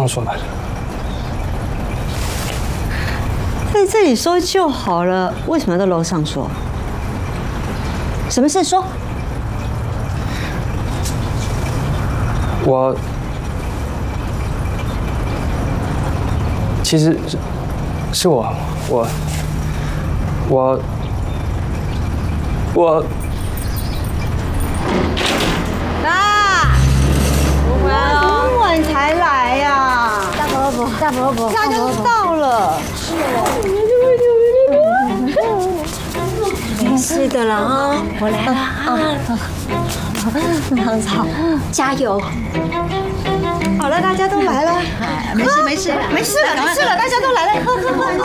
上说来的。 在这里说就好了，为什么要在楼上说？什么事说？ 其实是我啊！我回来了，这么晚才来呀？大伯伯，大家都到了。 没事的了哈，我来了啊！唐草，加油！ 好了，大家都来了。 没事没事没事了，大家都来了，喝。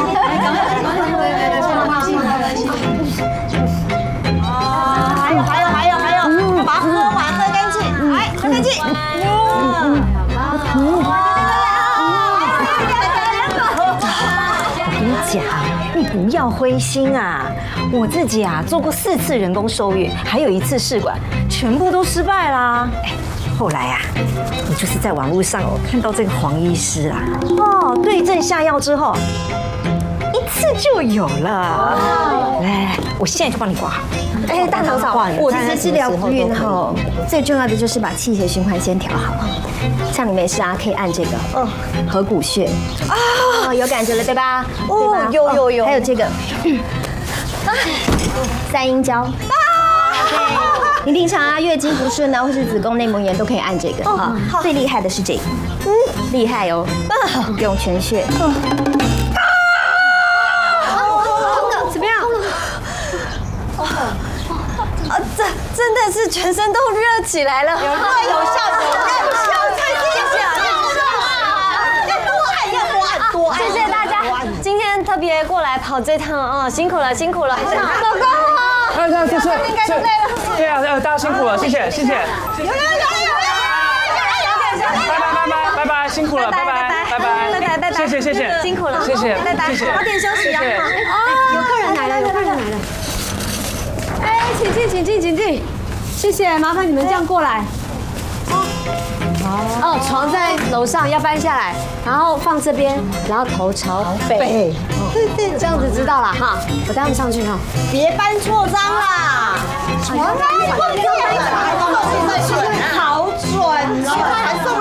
还有，把它喝完，喝干净，来，喝干净。 你讲，你不要灰心啊！我自己啊做过4次人工受孕，还有1次试管，全部都失败啦。后来啊，我就是在网络上看到这个黄医师啊，对症下药之后，1次就有了。来，我现在就帮你挂好。 大唐嫂，我这治疗不孕后，最重要的就是把气血循环先调好。像你没事啊，可以按这个，合谷穴。有感觉了对吧？有。还有这个3阴交。你平常啊月经不顺啊，或是子宫内膜炎都可以按这个啊。最厉害的是这个，厉害哦，涌泉穴。怎么样？ 这真的是全身都热起来了， 有热有效， 谢谢大家，今天特别过来跑这趟啊，辛苦了。老公好， 对啊，大家辛苦了，谢谢。有，拜拜，辛苦了，拜拜，谢谢， 辛苦了， 谢谢， 拜拜，早点休息啊。 有客人来了。 哎，请进，谢谢，麻烦你们这样过来。床在楼上，要搬下来，然后放这边，然后头朝北。对，这样子知道了哈。我带他们上去哈。 别搬错张啦！好准哦！